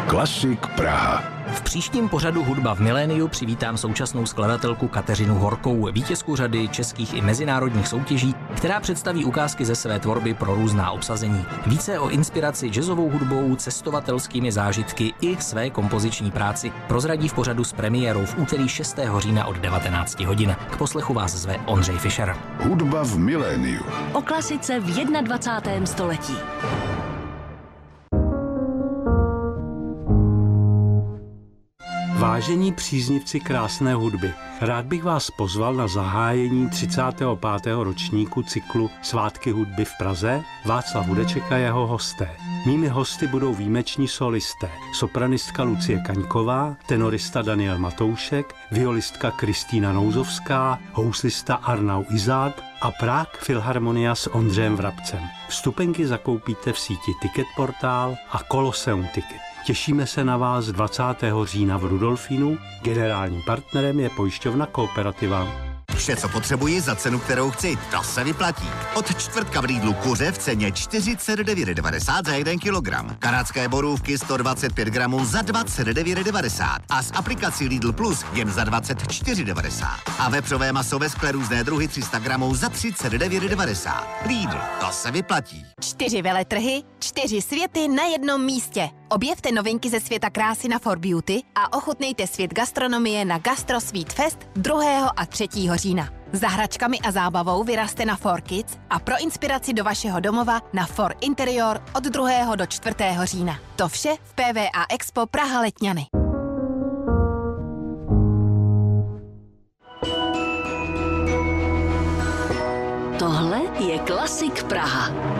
Klasik Praha. V příštím pořadu Hudba v miléniu přivítám současnou skladatelku Kateřinu Horkou, vítězku řady českých i mezinárodních soutěží, která představí ukázky ze své tvorby pro různá obsazení. Více o inspiraci jazzovou hudbou, cestovatelskými zážitky i své kompoziční práci prozradí v pořadu s premiérou v úterý 6. října od 19 hodin. K poslechu vás zve Ondřej Fischer. Hudba v miléniu. O klasice v 21. století. Vážení příznivci krásné hudby, rád bych vás pozval na zahájení 35. ročníku cyklu Svátky hudby v Praze Václav Hudeček a jeho hosté. Mými hosty budou výjimeční solisté, sopranistka Lucie Kaňková, tenorista Daniel Matoušek, violistka Kristýna Nouzovská, houslista Arnau Izák a Prague Filharmonia s Ondřejem Vrabcem. Vstupenky zakoupíte v síti Ticketportál a Colosseum Ticket. Těšíme se na vás 20. října v Rudolfínu. Generálním partnerem je pojišťovna Kooperativa. Vše, co potřebuji za cenu, kterou chci, to se vyplatí. Od čtvrtka v Lidlu kuře v ceně 49,90 za 1 kilogram. Kanadské borůvky 125 gramů za 29,90 a s aplikací Lidl Plus jen za 24,90. A vepřové maso ve skle různé druhy 300 gramů za 39,90. Lidl, to se vyplatí. 4 veletrhy, 4 světy na jednom místě. Objevte novinky ze světa krásy na For Beauty a ochutnejte svět gastronomie na Gastro Sweet Fest 2. a 3. října. Za hračkami a zábavou vyrazte na For Kids a pro inspiraci do vašeho domova na For Interior od 2. do 4. října. To vše v PVA Expo Praha Letňany. Tohle je Klasik Praha.